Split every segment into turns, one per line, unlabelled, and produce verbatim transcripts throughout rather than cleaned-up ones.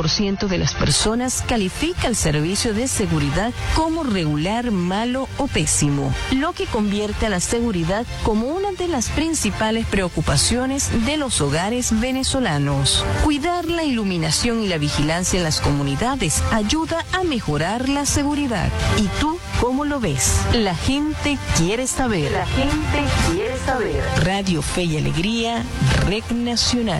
por ciento de las personas califica el servicio de seguridad como regular, malo o pésimo, lo que convierte a la seguridad como una de las principales preocupaciones de los hogares venezolanos. Cuidar la iluminación y la vigilancia en las comunidades ayuda a mejorar la seguridad. ¿Y tú cómo lo ves? La gente quiere saber. La gente quiere saber. Radio Fe y Alegría, Red Nacional.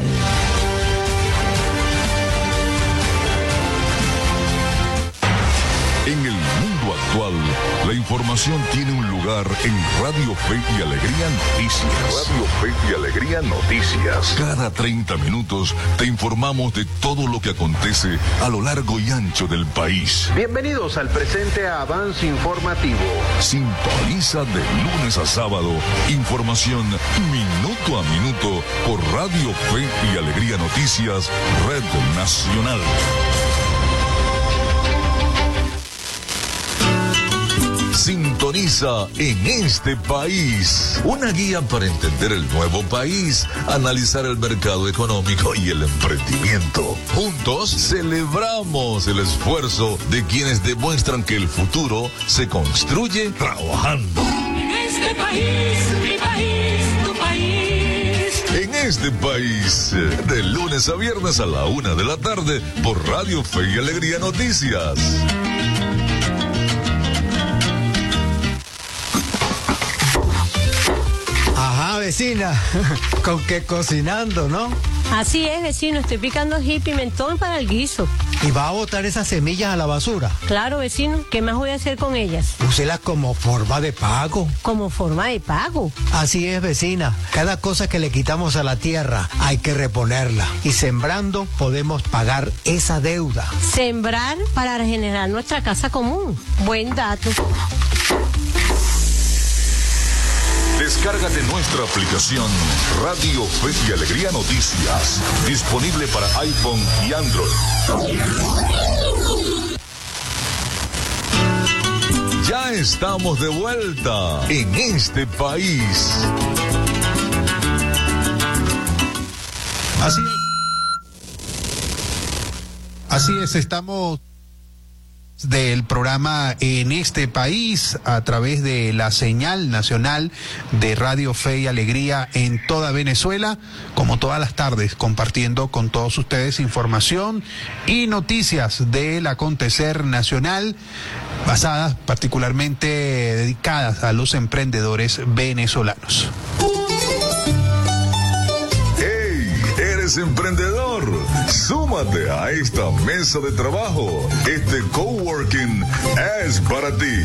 En el mundo actual, la información tiene un lugar en Radio Fe y Alegría Noticias. Radio Fe y Alegría Noticias. Cada treinta minutos te informamos de todo lo que acontece a lo largo y ancho del país.
Bienvenidos al presente avance informativo.
Sintoniza de lunes a sábado información minuto a minuto por Radio Fe y Alegría Noticias, Red Nacional. Sintoniza En Este País, una guía para entender el nuevo país, analizar el mercado económico y el emprendimiento. Juntos celebramos el esfuerzo de quienes demuestran que el futuro se construye trabajando.
En este país, mi país, tu país.
En Este País, de lunes a viernes a la una de la tarde por Radio Fe y Alegría Noticias.
Ajá, vecina, con que cocinando, ¿no?
Así es, vecino, estoy picando ají y pimentón para el guiso.
¿Y va a botar esas semillas a la basura?
Claro, vecino, ¿qué más voy a hacer con ellas?
Úselas como forma de pago.
¿Como forma de pago?
Así es, vecina. Cada cosa que le quitamos a la tierra hay que reponerla. Y sembrando podemos pagar esa deuda.
Sembrar para regenerar nuestra casa común. Buen dato.
Descárgate nuestra aplicación Radio Fe y Alegría Noticias, disponible para iPhone y Android. Ya estamos de vuelta en Este País.
Así, así es, estamos del programa En Este País a través de la señal nacional de Radio Fe y Alegría en toda Venezuela, como todas las tardes, compartiendo con todos ustedes información y noticias del acontecer nacional, basadas particularmente dedicadas a los emprendedores venezolanos.
¿Eres emprendedor? Súmate a esta mesa de trabajo. Este coworking es para ti.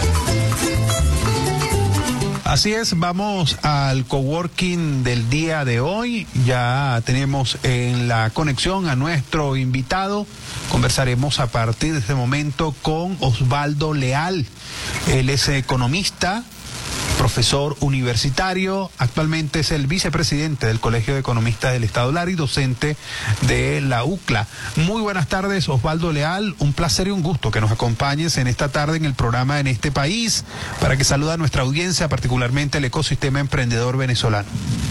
Así es, vamos al coworking del día de hoy. Ya tenemos en la conexión a nuestro invitado. Conversaremos a partir de este momento con Osvaldo Leal. Él es economista, profesor universitario, actualmente es el vicepresidente del Colegio de Economistas del Estado Lara y docente de la U C L A. Muy buenas tardes, Osvaldo Leal, un placer y un gusto que nos acompañes en esta tarde en el programa En Este País, para que saluda a nuestra audiencia, particularmente el ecosistema emprendedor venezolano.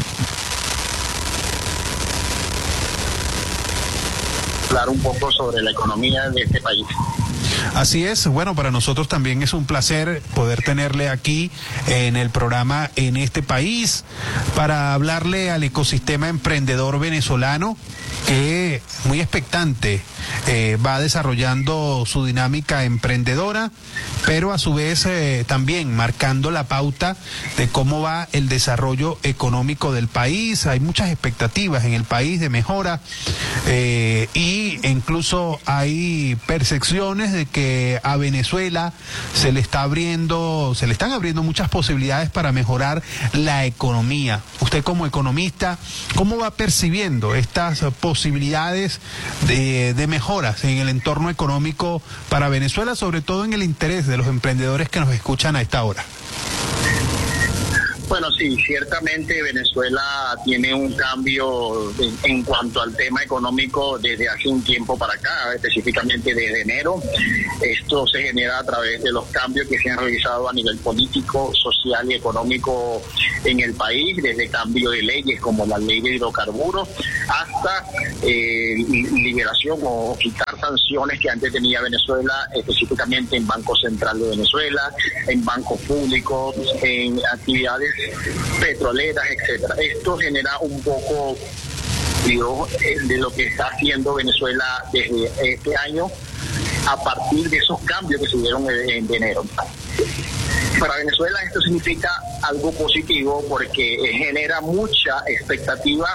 Hablar un poco sobre la economía de este país.
Así es, bueno, para nosotros también es un placer poder tenerle aquí en el programa En Este País para hablarle al ecosistema emprendedor venezolano, que muy expectante eh, va desarrollando su dinámica emprendedora, pero a su vez eh, también marcando la pauta de cómo va el desarrollo económico del país. Hay muchas expectativas en el país de mejora eh, y incluso hay percepciones de que a Venezuela se le está abriendo, se le están abriendo muchas posibilidades para mejorar la economía. Usted como economista, ¿cómo va percibiendo estas posibilidades de, de mejoras en el entorno económico para Venezuela, sobre todo en el interés de los emprendedores que nos escuchan a esta hora?
Bueno, sí, ciertamente Venezuela tiene un cambio en, en cuanto al tema económico desde hace un tiempo para acá, específicamente desde enero. Esto se genera a través de los cambios que se han realizado a nivel político, social y económico en el país, desde cambio de leyes como la ley de hidrocarburos hasta eh, liberación o quitar sanciones que antes tenía Venezuela, específicamente en Banco Central de Venezuela, en bancos públicos, en actividades petroleras, etcétera. Esto genera un poco de lo que está haciendo Venezuela desde este año a partir de esos cambios que se dieron en enero. Para Venezuela esto significa algo positivo porque genera mucha expectativa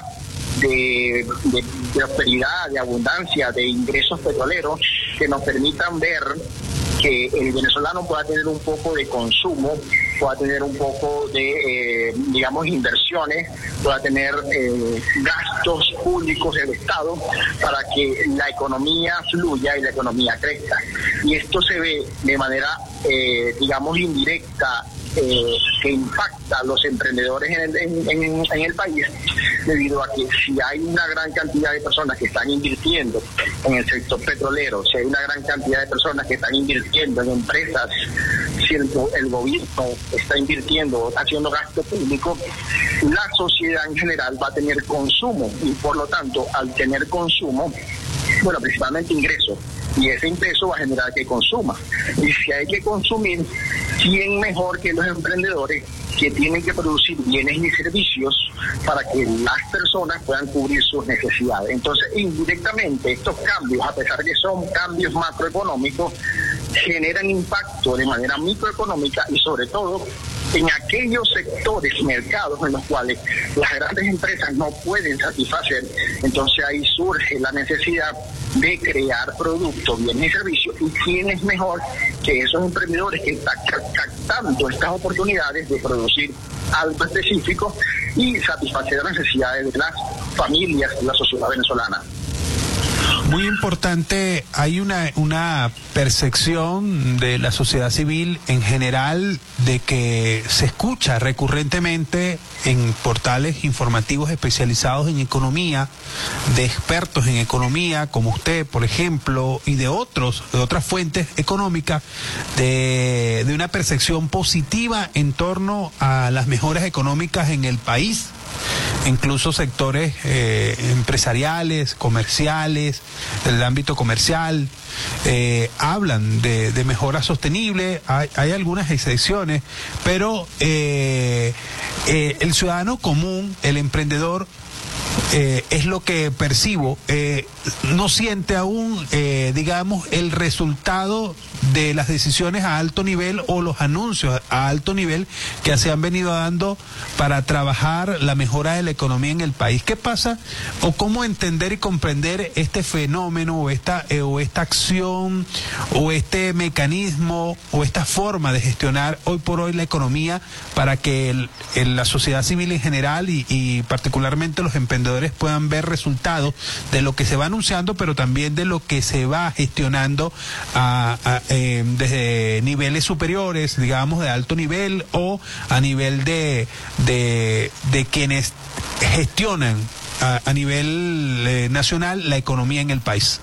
de, de prosperidad, de abundancia, de ingresos petroleros que nos permitan ver que el venezolano pueda tener un poco de consumo, pueda tener un poco de, eh, digamos, inversiones, pueda tener eh, gastos públicos del Estado para que la economía fluya y la economía crezca. Y esto se ve de manera, eh, digamos, indirecta, eh, que impacta a los emprendedores en el, en, en, en el país, debido a que si hay una gran cantidad de personas que están invirtiendo en el sector petrolero, si hay una gran cantidad de personas que están invirtiendo en empresas, si el, el gobierno está invirtiendo o está haciendo gasto público, la sociedad en general va a tener consumo y por lo tanto al tener consumo, bueno, principalmente ingresos, y ese ingreso va a generar que consuma. Y si hay que consumir, ¿quién mejor que los emprendedores que tienen que producir bienes y servicios para que las personas puedan cubrir sus necesidades? Entonces, indirectamente, estos cambios, a pesar de que son cambios macroeconómicos, generan impacto de manera microeconómica y sobre todo en aquellos sectores, mercados en los cuales las grandes empresas no pueden satisfacer. Entonces ahí surge la necesidad de crear productos, bienes y servicios, y quién es mejor que esos emprendedores que están captando estas oportunidades de producir algo específico y satisfacer las necesidades de las familias de la sociedad venezolana.
Muy importante, hay una, una percepción de la sociedad civil en general de que se escucha recurrentemente en portales informativos especializados en economía, de expertos en economía como usted, por ejemplo, y de otros, de otras fuentes económicas, de, de una percepción positiva en torno a las mejoras económicas en el país. Incluso sectores eh, empresariales, comerciales, del ámbito comercial, eh, hablan de, de mejora sostenible. Hay, hay algunas excepciones, pero eh, eh, el ciudadano común, el emprendedor, Eh, es lo que percibo, eh, no siente aún, eh, digamos, el resultado de las decisiones a alto nivel o los anuncios a alto nivel que se han venido dando para trabajar la mejora de la economía en el país. ¿Qué pasa o cómo entender y comprender este fenómeno o esta, eh, o esta acción o este mecanismo o esta forma de gestionar hoy por hoy la economía para que el, el, la sociedad civil en general y, y particularmente los emprendedores puedan ver resultados de lo que se va anunciando, pero también de lo que se va gestionando a, a, eh, desde niveles superiores, digamos, de alto nivel o a nivel de, de, de quienes gestionan a, a nivel eh, nacional la economía en el país?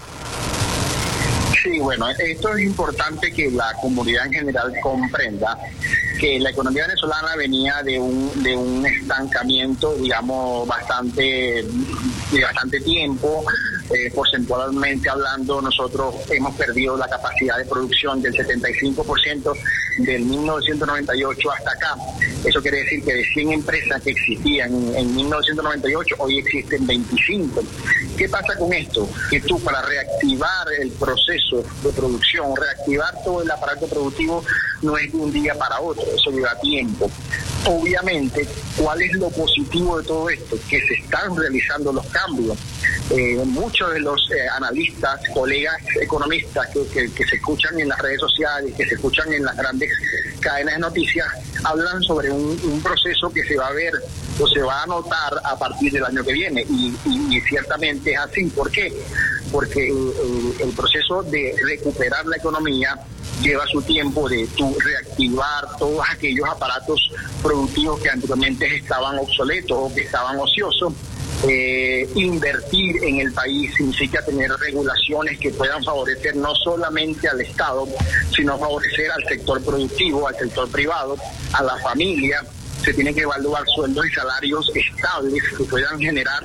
Sí, bueno, esto es importante que la comunidad en general comprenda que la economía venezolana venía de un de un estancamiento, digamos, bastante de bastante tiempo. Eh, porcentualmente hablando, nosotros hemos perdido la capacidad de producción del setenta y cinco por ciento del mil novecientos noventa y ocho hasta acá. Eso quiere decir que de cien empresas que existían en mil novecientos noventa y ocho, hoy existen veinticinco. ¿Qué pasa con esto? Que tú, para reactivar el proceso de producción, reactivar todo el aparato productivo, no es de un día para otro, eso lleva tiempo. Obviamente, ¿cuál es lo positivo de todo esto? Que se están realizando los cambios. Eh, muchos de los eh, analistas, colegas economistas que, que, que se escuchan en las redes sociales, que se escuchan en las grandes cadenas de noticias, hablan sobre un, un proceso que se va a ver o se va a notar a partir del año que viene, y, y, y ciertamente es así. ¿Por qué? Porque eh, el proceso de recuperar la economía lleva su tiempo, de tú reactivar todos aquellos aparatos productivos que anteriormente estaban obsoletos o que estaban ociosos. Eh, invertir en el país significa tener regulaciones que puedan favorecer no solamente al Estado, sino favorecer al sector productivo, al sector privado, a la familia. Se tienen que evaluar sueldos y salarios estables que puedan generar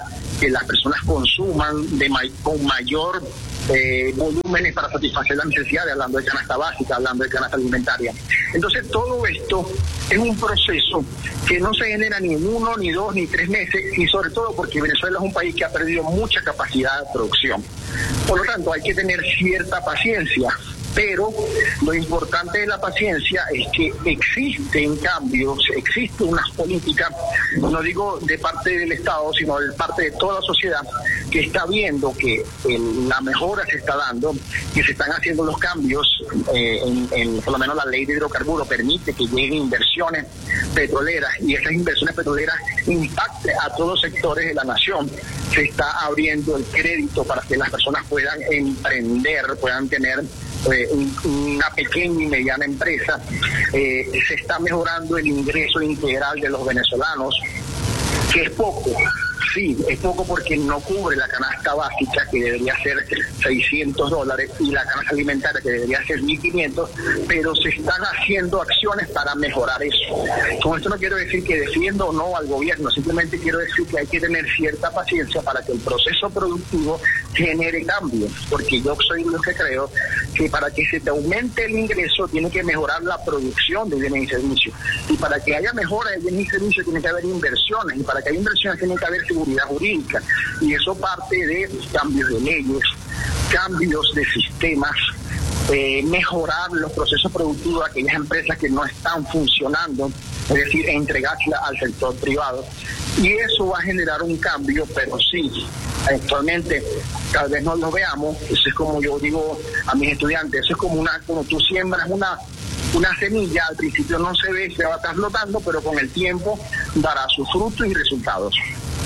que las personas consuman de may- con mayor eh, volúmenes para satisfacer las necesidades, hablando de canasta básica, hablando de canasta alimentaria. Entonces todo esto es un proceso que no se genera ni en uno, ni dos, ni tres meses, y sobre todo porque Venezuela es un país que ha perdido mucha capacidad de producción. Por lo tanto, hay que tener cierta paciencia. Pero lo importante de la paciencia es que existen cambios, existen unas políticas, no digo de parte del Estado, sino de parte de toda la sociedad, que está viendo que el, la mejora se está dando, que se están haciendo los cambios, eh, en, en, por lo menos la ley de hidrocarburos permite que lleguen inversiones petroleras y esas inversiones petroleras impacten a todos los sectores de la nación. Se está abriendo el crédito para que las personas puedan emprender, puedan tener Eh, un, una pequeña y mediana empresa. Eh, se está mejorando el ingreso integral de los venezolanos, que es poco, sí, es poco porque no cubre la canasta básica, que debería ser seiscientos dólares, y la canasta alimentaria, que debería ser mil quinientos, pero se están haciendo acciones para mejorar eso. Con esto no quiero decir que defiendo o no al gobierno, simplemente quiero decir que hay que tener cierta paciencia para que el proceso productivo genere cambios, porque yo soy lo que creo que para que se te aumente el ingreso tiene que mejorar la producción de bienes y servicios, y para que haya mejora de bienes y servicios tiene que haber inversiones, y para que haya inversiones tiene que haber seguridad jurídica, y eso parte de cambios de leyes, cambios de sistemas, eh, mejorar los procesos productivos de aquellas empresas que no están funcionando, es decir, entregársela al sector privado, y eso va a generar un cambio. Pero sí, actualmente tal vez no lo veamos. Eso es como yo digo a mis estudiantes, eso es como una, como tú siembras una una semilla, al principio no se ve, se va a estar flotando, pero con el tiempo dará sus frutos y resultados.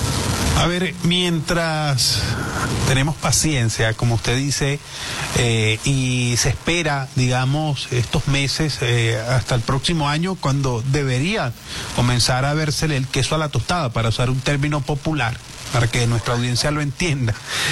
A ver, mientras tenemos paciencia, como usted dice, eh, y se espera, digamos, estos meses eh, hasta el próximo año, cuando debería comenzar a vérsele el queso a la tostada, para usar un término popular, para que nuestra audiencia lo entienda.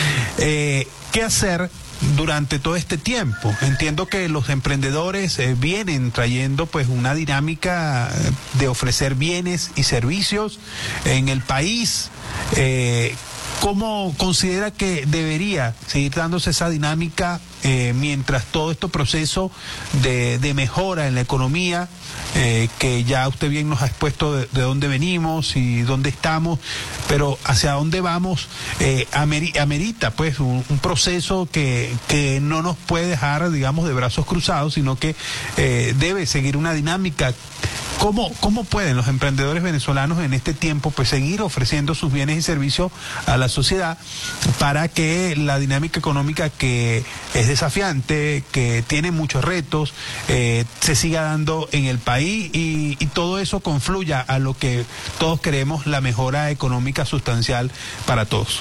Eh, ¿Qué hacer durante todo este tiempo? Entiendo que los emprendedores eh, vienen trayendo pues una dinámica de ofrecer bienes y servicios en el país. Eh, ¿Cómo considera que debería seguir dándose esa dinámica eh, mientras todo este proceso de, de mejora en la economía, eh, que ya usted bien nos ha expuesto de, de dónde venimos y dónde estamos, pero hacia dónde vamos, eh, ameri- amerita pues un, un proceso que, que no nos puede dejar, digamos, de brazos cruzados, sino que eh, debe seguir una dinámica? ¿Cómo, ¿Cómo pueden los emprendedores venezolanos en este tiempo pues seguir ofreciendo sus bienes y servicios a la sociedad para que la dinámica económica, que es desafiante, que tiene muchos retos, eh, se siga dando en el país y, y todo eso confluya a lo que todos queremos, la mejora económica sustancial para todos?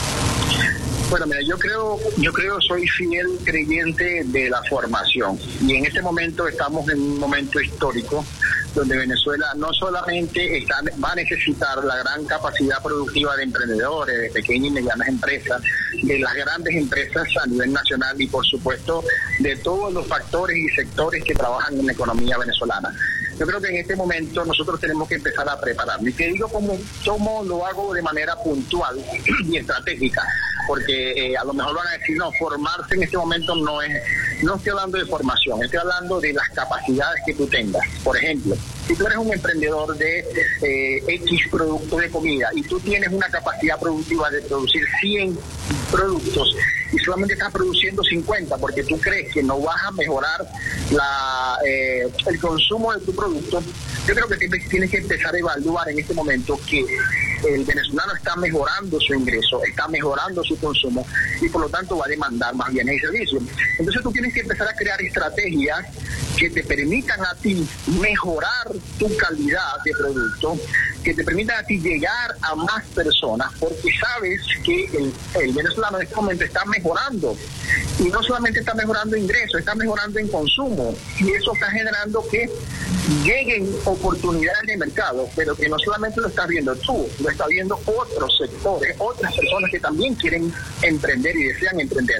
Bueno, mira, yo creo, yo creo, soy fiel creyente de la formación, y en este momento estamos en un momento histórico donde Venezuela no solamente está, va a necesitar la gran capacidad productiva de emprendedores, de pequeñas y medianas empresas, de las grandes empresas a nivel nacional y por supuesto de todos los factores y sectores que trabajan en la economía venezolana. Yo creo que en este momento nosotros tenemos que empezar a prepararnos. Y te digo cómo, cómo lo hago de manera puntual y estratégica, porque eh, a lo mejor van a decir, no, formarse en este momento no es, no estoy hablando de formación, estoy hablando de las capacidades que tú tengas. Por ejemplo, si tú eres un emprendedor de eh, X producto de comida y tú tienes una capacidad productiva de producir cien productos y solamente estás produciendo cincuenta porque tú crees que no vas a mejorar la, eh, el consumo de tu producto, yo creo que tienes que empezar a evaluar en este momento que el venezolano está mejorando su ingreso, está mejorando su consumo y por lo tanto va a demandar más bienes y servicios. Entonces tú tienes que empezar a crear estrategias que te permitan a ti mejorar tu calidad de producto, que te permitan a ti llegar a más personas, porque sabes que el, el venezolano en este momento está mejorando, y no solamente está mejorando ingresos, está mejorando en consumo, y eso está generando que lleguen oportunidades de mercado, pero que no solamente lo estás viendo tú, lo está viendo otros sectores, otras personas que también quieren emprender y desean emprender.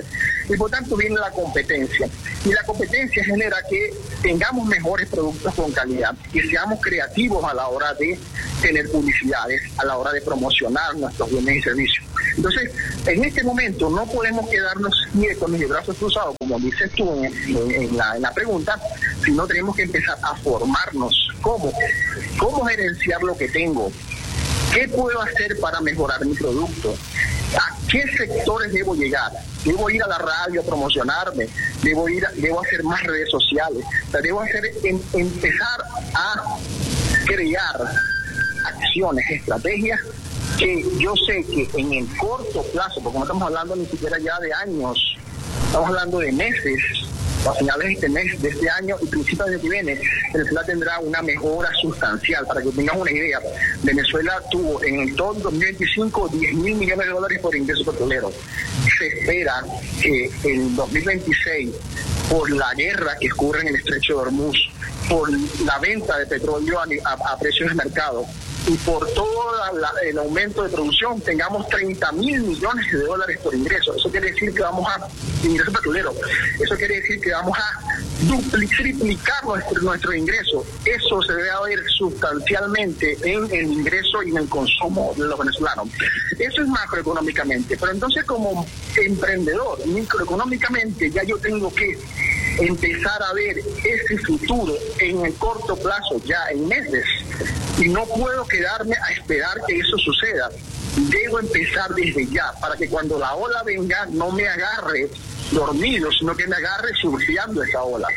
Y por tanto viene la competencia. Y la competencia genera que tengamos mejores productos con calidad, que seamos creativos a la hora de tener publicidades, a la hora de promocionar nuestros bienes y servicios. Entonces, en este momento no podemos quedarnos quietos ni de brazos cruzados, como dices tú en, en, en, la, en la pregunta, sino tenemos que empezar a formarnos. ¿Cómo? ¿Cómo gerenciar lo que tengo? ¿Qué puedo hacer para mejorar mi producto? ¿A qué sectores debo llegar? ¿Debo ir a la radio a promocionarme? ¿Debo ir a, debo hacer más redes sociales? O sea, ¿debo hacer, en, empezar a crear acciones, estrategias que yo sé que en el corto plazo, porque no estamos hablando ni siquiera ya de años, estamos hablando de meses, a finales de este mes, de este año y principios del año que viene, Venezuela tendrá una mejora sustancial. Para que tengas una idea, Venezuela tuvo en el todo dos mil veinticinco diez mil millones de dólares por ingreso petrolero. Se espera que en dos mil veintiséis, por la guerra que ocurre en el estrecho de Hormuz, por la venta de petróleo a, a, a precios de mercado y por todo la, la, el aumento de producción, tengamos treinta mil millones de dólares por ingreso. Eso quiere decir que vamos a, ingreso petrolero, eso quiere decir que vamos a duplicar, triplicar nuestro, nuestro ingreso. Eso se debe ver sustancialmente en el ingreso y en el consumo de los venezolanos. Eso es macroeconómicamente, pero entonces como emprendedor, microeconómicamente, ya yo tengo que empezar a ver ese futuro en el corto plazo, ya en meses, y no puedo quedarme a esperar que eso suceda. Debo empezar desde ya, para que cuando la ola venga no me agarre dormido, sino que me agarre surfeando esa ola.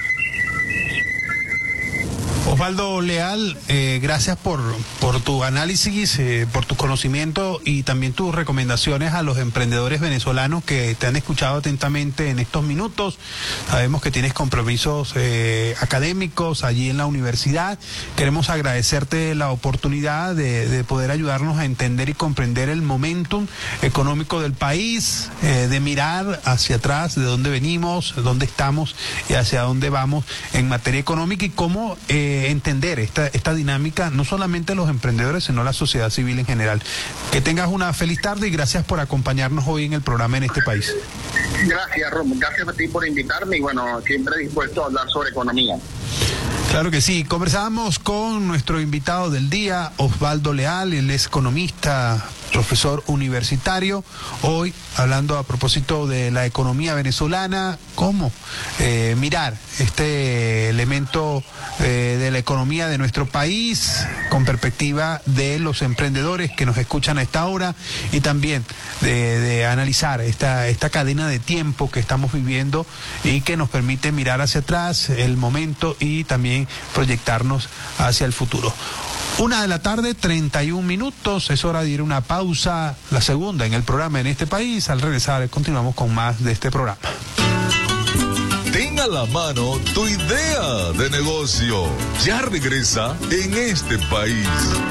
Osvaldo Leal, eh, gracias por, por tu análisis, eh, por tu conocimiento y también tus recomendaciones a los emprendedores venezolanos que te han escuchado atentamente en estos minutos. Sabemos que tienes compromisos eh, académicos allí en la universidad. Queremos agradecerte la oportunidad de, de poder ayudarnos a entender y comprender el momentum económico del país, eh, de mirar hacia atrás, de dónde venimos, dónde estamos y hacia dónde vamos en materia económica y cómo eh, entender esta, esta dinámica, no solamente los emprendedores, sino la sociedad civil en general. Que tengas una feliz tarde y gracias por acompañarnos hoy en el programa En Este País.
Gracias, Rom. Gracias a ti por invitarme y bueno, siempre dispuesto a hablar sobre economía.
Claro que sí. Conversábamos con nuestro invitado del día, Osvaldo Leal. Él es economista, profesor universitario, hoy hablando a propósito de la economía venezolana, cómo eh, mirar este elemento eh, de la economía de nuestro país con perspectiva de los emprendedores que nos escuchan a esta hora y también de, de analizar esta, esta cadena de tiempo que estamos viviendo y que nos permite mirar hacia atrás el momento y también proyectarnos hacia el futuro. Una de la tarde, treinta y un minutos, es hora de ir a una pausa, la segunda en el programa En Este País. Al regresar continuamos con más de este programa.
Ten a la mano tu idea de negocio. Ya regresa En Este País.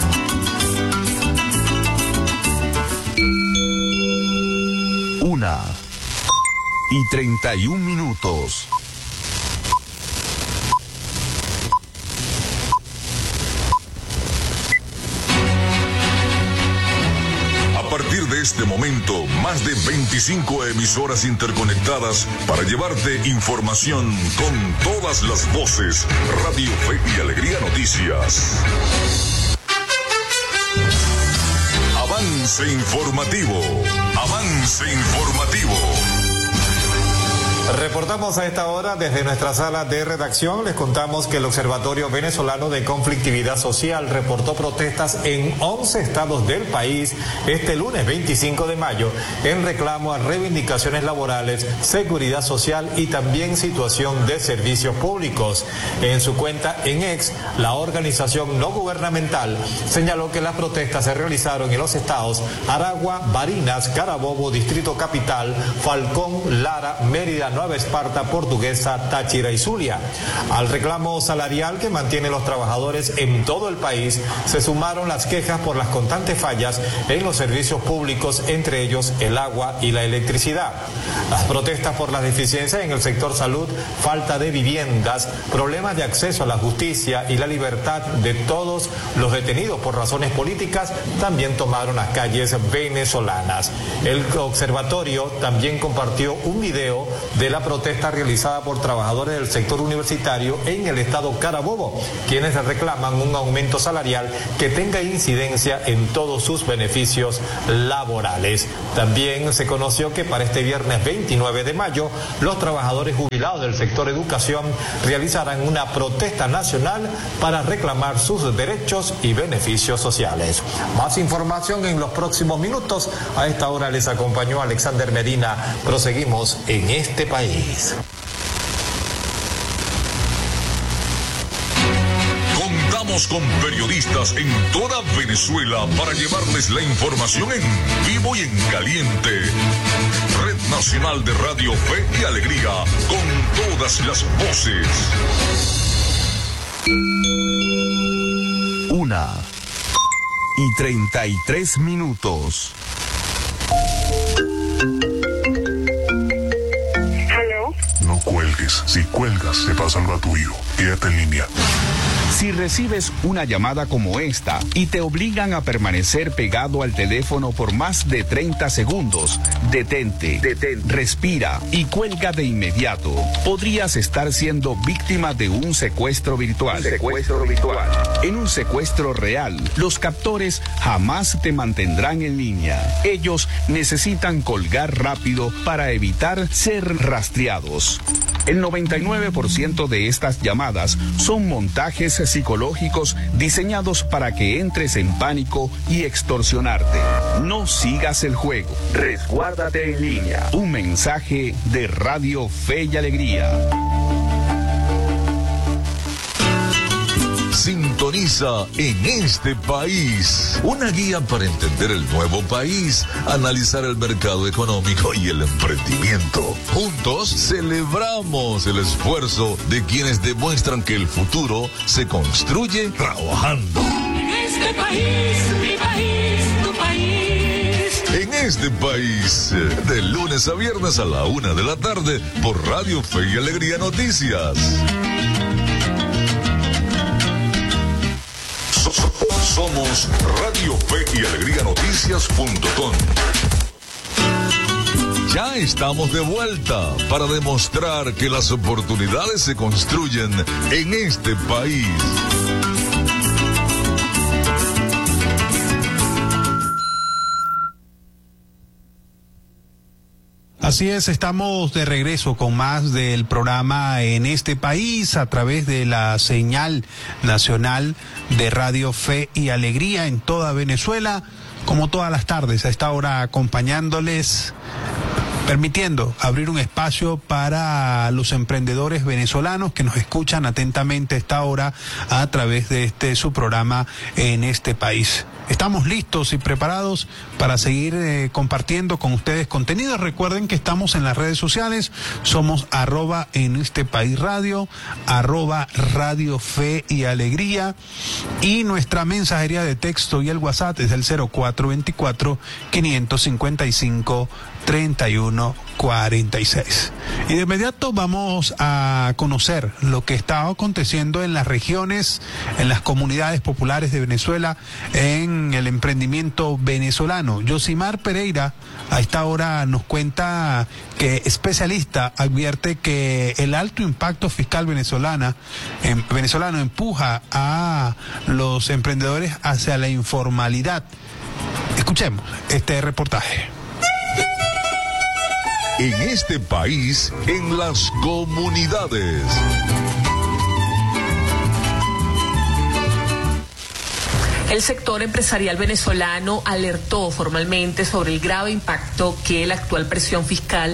Una y treinta y un minutos.
A partir de este momento, más de veinticinco emisoras interconectadas para llevarte información con todas las voces. Radio Fe y Alegría Noticias. Avance informativo. Avance informativo.
Reportamos a esta hora desde nuestra sala de redacción. Les contamos que el Observatorio Venezolano de Conflictividad Social reportó protestas en once estados del país este lunes veinticinco de mayo en reclamo a reivindicaciones laborales, seguridad social y también situación de servicios públicos. En su cuenta en X, la organización no gubernamental señaló que las protestas se realizaron en los estados Aragua, Barinas, Carabobo, Distrito Capital, Falcón, Lara, Mérida, Nueva Esparta, Portuguesa, Táchira y Zulia. Al reclamo salarial que mantienen los trabajadores en todo el país, se sumaron las quejas por las constantes fallas en los servicios públicos, entre ellos el agua y la electricidad. Las protestas por las deficiencias en el sector salud, falta de viviendas, problemas de acceso a la justicia y la libertad de todos los detenidos por razones políticas también tomaron las calles venezolanas. El observatorio también compartió un video de la protesta realizada por trabajadores del sector universitario en el estado Carabobo, quienes reclaman un aumento salarial que tenga incidencia en todos sus beneficios laborales. También se conoció que para este viernes veintinueve de mayo, los trabajadores jubilados del sector educación realizarán una protesta nacional para reclamar sus derechos y beneficios sociales. Más información en los próximos minutos. A esta hora les acompañó Alexander Medina. Proseguimos en este país.
Contamos con periodistas en toda Venezuela para llevarles la información en vivo y en caliente. Red Nacional de Radio Fe y Alegría, con todas las voces.
Una y treinta y tres minutos.
No cuelgues. Si cuelgas, se pasa algo a tu hijo. Quédate en línea.
Si recibes una llamada como esta y te obligan a permanecer pegado al teléfono por más de treinta segundos, detente, detente, respira y cuelga de inmediato. Podrías estar siendo víctima de un secuestro virtual. Un secuestro virtual. En un secuestro real, los captores jamás te mantendrán en línea. Ellos necesitan colgar rápido para evitar ser rastreados. El noventa y nueve por ciento de estas llamadas son montajes psicológicos diseñados para que entres en pánico y extorsionarte. No sigas el juego. Resguárdate en línea. Un mensaje de Radio Fe y Alegría.
Sintoniza En Este País, una guía para entender el nuevo país, analizar el mercado económico y el emprendimiento. Juntos celebramos el esfuerzo de quienes demuestran que el futuro se construye trabajando.
En este país, mi país, tu país.
En Este País, de lunes a viernes a la una de la tarde por Radio Fe y Alegría Noticias. Somos Radio Fe y Alegría Noticias punto com. Ya estamos de vuelta para demostrar que las oportunidades se construyen en este país.
Así es, estamos de regreso con más del programa En Este País a través de la señal nacional de Radio Fe y Alegría en toda Venezuela, como todas las tardes, a esta hora acompañándoles, permitiendo abrir un espacio para los emprendedores venezolanos que nos escuchan atentamente a esta hora a través de este su programa En Este País. Estamos listos y preparados para seguir eh, compartiendo con ustedes contenidos. Recuerden que estamos en las redes sociales, somos arroba en este país radio, arroba Radio Fe y Alegría, y nuestra mensajería de texto y el WhatsApp es el cero cuatro veinticuatro, quinientos cincuenta y cinco, treinta y uno cuarenta y seis. Y de inmediato vamos a conocer lo que está aconteciendo en las regiones, en las comunidades populares de Venezuela, en el emprendimiento venezolano. Yosimar Pereira a esta hora nos cuenta que especialista advierte que el alto impacto fiscal venezolana, en, venezolano empuja a los emprendedores hacia la informalidad. Escuchemos este reportaje.
En este país, en las comunidades.
El sector empresarial venezolano alertó formalmente sobre el grave impacto que la actual presión fiscal está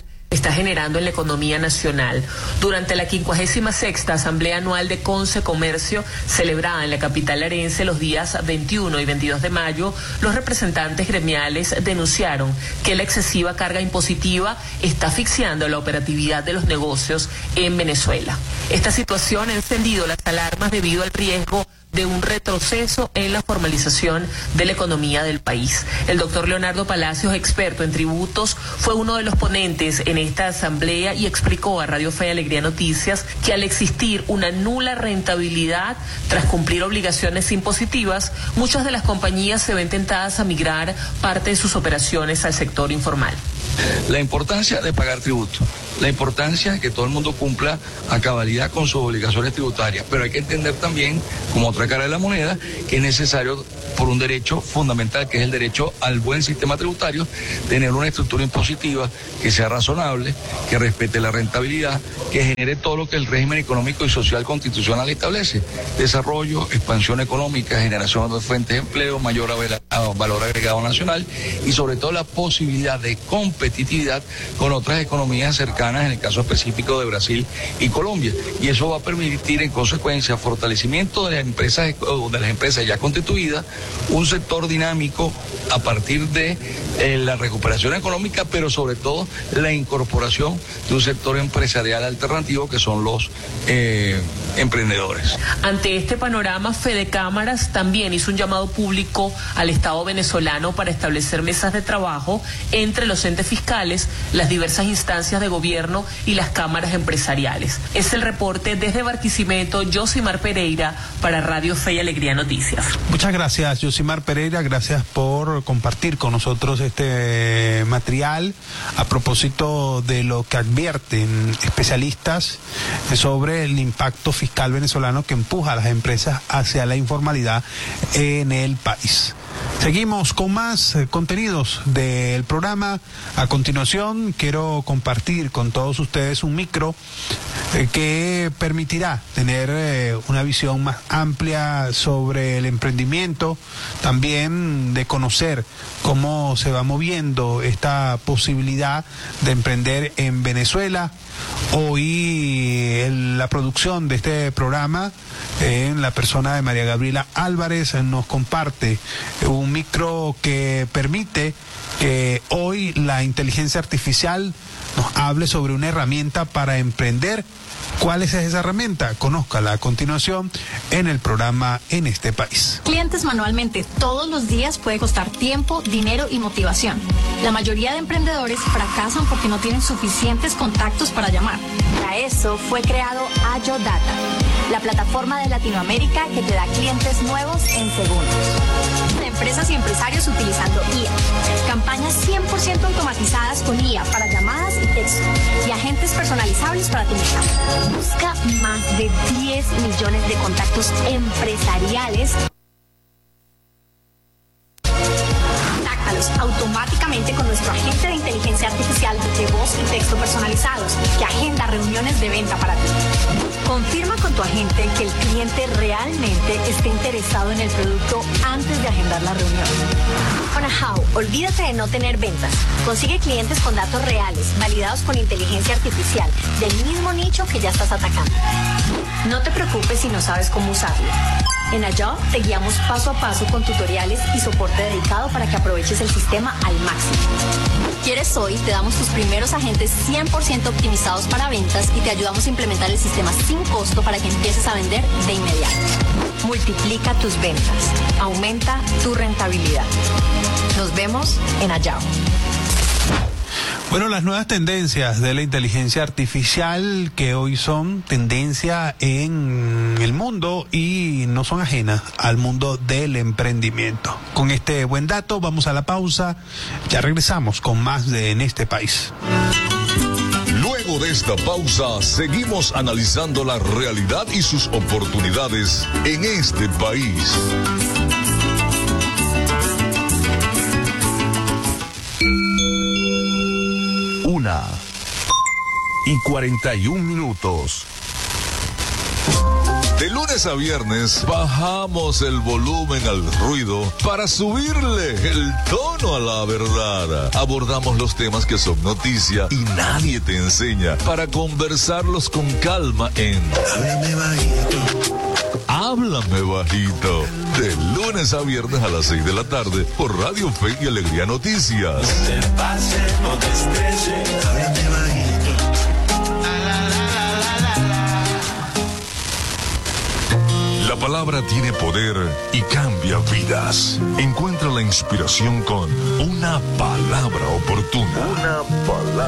está generando en la economía nacional. Durante la quincuagésima sexta Asamblea Anual de Conce Comercio, celebrada en la capital arense los días veintiuno y veintidós de mayo, los representantes gremiales denunciaron que la excesiva carga impositiva está asfixiando la operatividad de los negocios en Venezuela. Esta situación ha encendido las alarmas debido al riesgo de un retroceso en la formalización de la economía del país. El doctor Leonardo Palacios, experto en tributos, fue uno de los ponentes en esta asamblea y explicó a Radio Fe y Alegría Noticias que al existir una nula rentabilidad tras cumplir obligaciones impositivas, muchas de las compañías se ven tentadas a migrar parte de sus operaciones al sector informal.
La importancia de pagar tributo, la importancia de que todo el mundo cumpla a cabalidad con sus obligaciones tributarias, pero hay que entender también, como otra cara de la moneda, que es necesario, por un derecho fundamental, que es el derecho al buen sistema tributario, tener una estructura impositiva que sea razonable, que respete la rentabilidad, que genere todo lo que el régimen económico y social constitucional establece: desarrollo, expansión económica, generación de fuentes de empleo, mayor valor agregado nacional y sobre todo la posibilidad de competitividad con otras economías cercanas, en el caso específico de Brasil y Colombia. Y eso va a permitir en consecuencia fortalecimiento de las empresas, de las empresas ya constituidas, un sector dinámico a partir de eh, la recuperación económica, pero sobre todo la incorporación de un sector empresarial alternativo que son los eh, emprendedores.
Ante este panorama, Fede Cámaras también hizo un llamado público al Estado venezolano para establecer mesas de trabajo entre los entes fiscales, las diversas instancias de gobierno y las cámaras empresariales. Es el reporte desde Barquisimeto, Yosimar Pereira, para Radio Fe y Alegría Noticias.
Muchas gracias, Yosimar Pereira, gracias por compartir con nosotros este material a propósito de lo que advierten especialistas sobre el impacto fiscal venezolano que empuja a las empresas hacia la informalidad en el país. Seguimos con más eh, contenidos del programa. A continuación, quiero compartir con todos ustedes un micro eh, que permitirá tener eh, una visión más amplia sobre el emprendimiento, también de conocer cómo se va moviendo esta posibilidad de emprender en Venezuela. Hoy en la producción de este programa, en la persona de María Gabriela Álvarez, nos comparte un micro que permite que hoy la inteligencia artificial nos hable sobre una herramienta para emprender. ¿Cuál es esa herramienta? Conózcala a continuación en el programa En este País.
Clientes manualmente todos los días puede costar tiempo, dinero y motivación. La mayoría de emprendedores fracasan porque no tienen suficientes contactos para llamar. Para eso fue creado AyoData, la plataforma de Latinoamérica que te da clientes nuevos en segundos. De empresas y empresarios utilizando I A. Campañas cien por ciento automatizadas con I A para llamadas y texto. Y agentes personalizables para tu mensaje. Busca más de diez millones de contactos empresariales. Contáctalos automáticamente con nuestro agente de inteligencia artificial de voz y texto personalizados, que agenda reuniones de venta para ti. Confirma con tu agente que el cliente realmente esté interesado en el producto antes de agendar la reunión. Con How, olvídate de no tener ventas. Consigue clientes con datos reales, validados con inteligencia artificial, del mismo nicho que ya estás atacando. No te preocupes si no sabes cómo usarlo. En Ayo te guiamos paso a paso con tutoriales y soporte dedicado para que aproveches el sistema al máximo. ¿Quieres hoy? Te damos tus primeros agentes cien por ciento optimizados para ventas y te ayudamos a implementar el sistema sin costo para que empieces a vender de inmediato. Multiplica tus ventas. Aumenta tu rentabilidad. Nos vemos en Ayo.
Bueno, las nuevas tendencias de la inteligencia artificial que hoy son tendencia en el mundo y no son ajenas al mundo del emprendimiento. Con este buen dato vamos a la pausa, ya regresamos con más de En este País.
Luego de esta pausa, seguimos analizando la realidad y sus oportunidades en este país.
Una y cuarenta y un minutos.
De lunes a viernes bajamos el volumen al ruido para subirle el tono a la verdad. Abordamos los temas que son noticia y nadie te enseña para conversarlos con calma en Háblame Bajito. Háblame Bajito. De lunes a viernes a las seis de la tarde por Radio Fe y Alegría Noticias.
No te pase, no te estreses. Háblame bajito.
La palabra tiene poder y cambia vidas. Encuentra la inspiración con una palabra oportuna. Una palabra.